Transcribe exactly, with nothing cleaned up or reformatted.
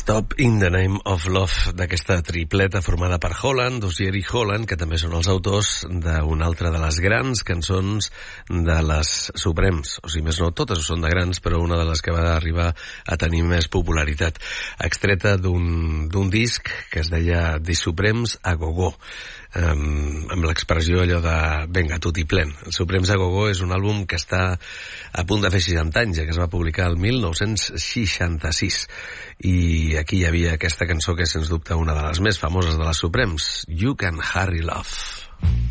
Stop in the Name of Love, d'aquesta tripleta formada per Holland, Dozier i Holland, que també són els autors d'una altra de les grans cançons de les Supremes. O sigui, més no, totes són de grans, però una de les que va arribar a tenir més popularitat, extreta d'un d'un disc que es deia The Supremes a Go-Go, amb, amb l'expressió allò de venga tutti plen. El Supremes a Go-Go és un àlbum que està a punt de fer seixanta anys, que es va publicar el mil nou-cents seixanta-sis, i aquí hi havia aquesta cançó que és sens dubte una de les més famoses de les Supremes, You Can Hurry Love.